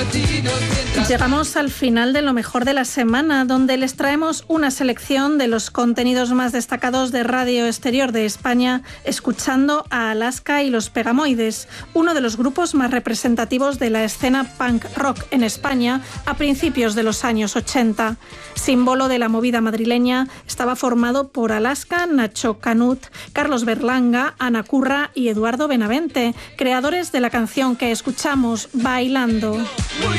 Llegamos al final de lo mejor de la semana, donde les traemos una selección de los contenidos más destacados de Radio Exterior de España, escuchando a Alaska y los Pegamoides, uno de los grupos más representativos de la escena punk rock en España a principios de los años 80. Símbolo de la movida madrileña, estaba formado por Alaska, Nacho Canut, Carlos Berlanga, Ana Curra y Eduardo Benavente, creadores de la canción que escuchamos, Bailando.